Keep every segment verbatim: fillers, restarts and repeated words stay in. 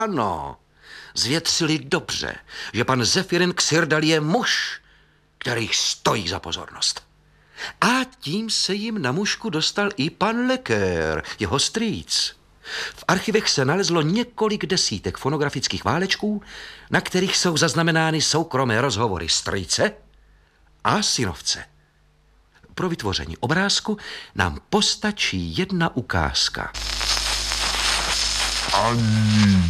Ano, zvětřili dobře, že pan Zefirin Xirdal je muž, který stojí za pozornost. A tím se jim na mužku dostal i pan Lecker, jeho strýc. V archivech se nalezlo několik desítek fonografických válečků, na kterých jsou zaznamenány soukromé rozhovory strýce a synovce. Pro vytvoření obrázku nám postačí jedna ukázka. Ani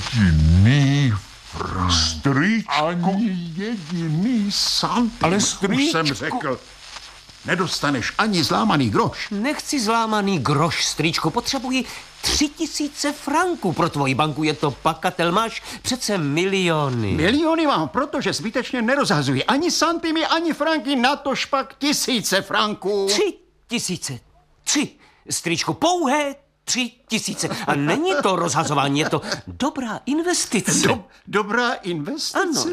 jediný strýčku. Ani jediný santim. Ale Už strýčku. jsem řekl, nedostaneš ani zlámaný groš. Nechci zlámaný groš, strýčku, potřebuji tři tisíce franků. Pro tvoji banku je to pakatel, máš přece miliony. Miliony mám, protože zbytečně nerozhazuji ani santimy, ani franky, natož pak tisíce franků. Tři tisíce. Tři. Strýčku, pouhé tři tisíce. A není to rozhazování, je to dobrá investice. Do, dobrá investice? Ano.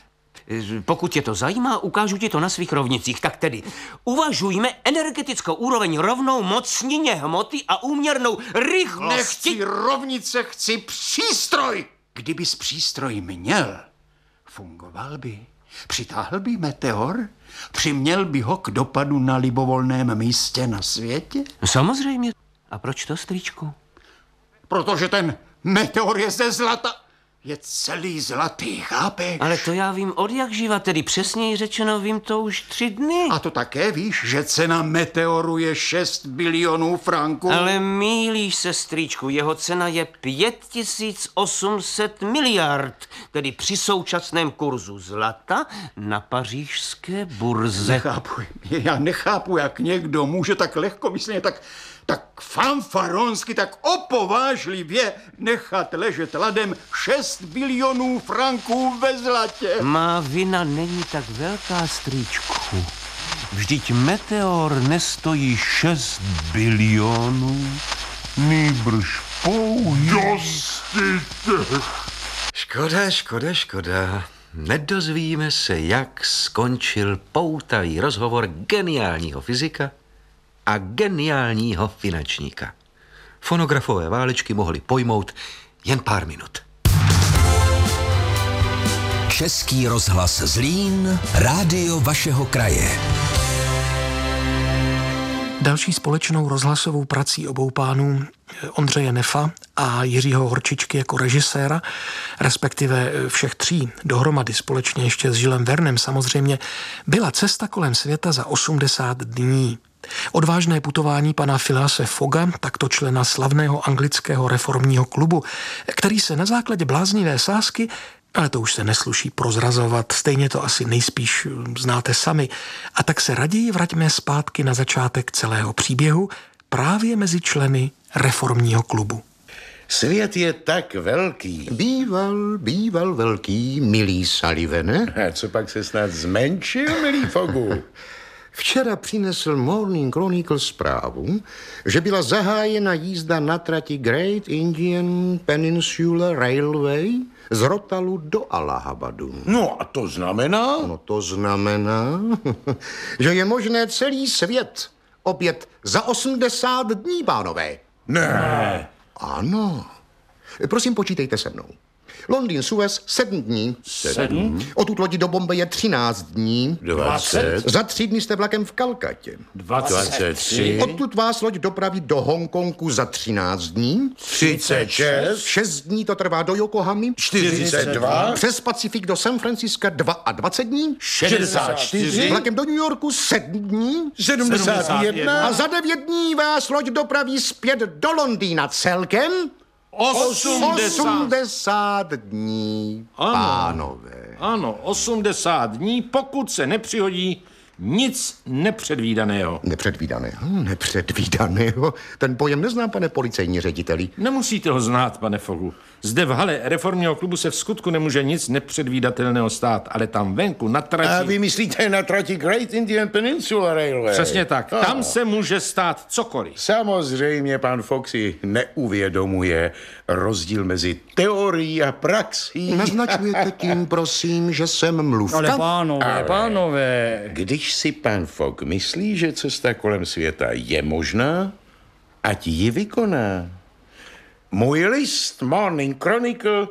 Pokud tě to zajímá, ukážu ti to na svých rovnicích. Tak tedy uvažujme energetickou úroveň rovnou mocnině hmoty a úměrnou rychlosti. Nechci rovnice, chci přístroj. Kdybys přístroj měl, fungoval by. Přitáhl by meteor, přiměl by ho k dopadu na libovolném místě na světě. Samozřejmě. A proč to, strýčku? Protože ten meteor je ze zlata. Je celý zlatý, chápeš? Ale to já vím od jak živa, tedy přesněji řečeno vím to už tři dny. A to také víš, že cena meteoru je šest bilionů franků? Ale mýlíš se, strýčku, jeho cena je pět tisíc osm set miliard, tedy při současném kurzu zlata na pařížské burze. Nechápu, já nechápu, jak někdo může tak lehkomyslně, tak, tak fanfaronsky, tak opovážlivě nechat ležet ladem šest bilionů franků ve zlatě. Má vina není tak velká, strýčku. Vždyť meteor nestojí šest bilionů, nýbrž pouhý. Dostíte. Škoda, škoda, škoda. Nedozvíme se, jak skončil poutavý rozhovor geniálního fyzika a geniálního finančníka. Fonografové válečky mohly pojmout jen pár minut. Český rozhlas Zlín, rádio vašeho kraje. Další společnou rozhlasovou prací obou pánů, Ondřeje Neffa a Jiřího Horčičky jako režiséra, respektive všech tří dohromady společně ještě s Žilem Vernem samozřejmě, byla Cesta kolem světa za osmdesát dní. Odvážné putování pana Philease Fogga, takto člena slavného anglického reformního klubu, který se na základě bláznivé sázky, ale to už se nesluší prozrazovat, stejně to asi nejspíš znáte sami, a tak se raději vraťme zpátky na začátek celého příběhu právě mezi členy reformního klubu. Svět je tak velký. Býval, býval velký, milý Sullivane. A co pak se snad zmenšil, milý Foggu? Včera přinesl Morning Chronicle zprávu, že byla zahájena jízda na trati Great Indian Peninsula Railway z Rotalu do Allahabadu. No a to znamená? No to znamená, že je možné celý svět objet za osmdesát dní, pánové. Ne. Ano. Prosím, počítejte se mnou. Londýn, Suez, sedm dní. Sedm? Odtud lodi do Bombeje třináct dní. Dvacet. Za tři dny jste vlakem v Kalkatě. Dvacet tři. Odtud vás loď dopraví do Hongkongu za třináct dní. Třicet šest. Šest dní to trvá do Yokohamy. Čtyřicet dva. Přes Pacifik do San Francisca dvacet dva dní. Šedesát čtyři. Vlakem do New Yorku sedm dní. Sedmdesát jedna. A za devět dní vás loď dopraví zpět do Londýna celkem. osmdesát dní, Ano. pánové. Ano, osmdesát dní, pokud se nepřihodí nic nepředvídaného. Nepředvídaného, nepředvídaného. Ten pojem neznám, pane policejní řediteli. Nemusíte ho znát, pane Foggu. Zde v hale reformního klubu se v skutku nemůže nic nepředvídatelného stát, ale tam venku na trati... A vy myslíte na trati Great Indian Peninsula Railway? Přesně tak. No. Tam se může stát cokoliv. Samozřejmě pan Fogg si neuvědomuje rozdíl mezi teorií a praxí. Naznačujete tím, prosím, že jsem mluvka? Ale pánové, Ale pánové. Když si pan Fogg myslí, že cesta kolem světa je možná, ať ji vykoná. Můj list Morning Chronicle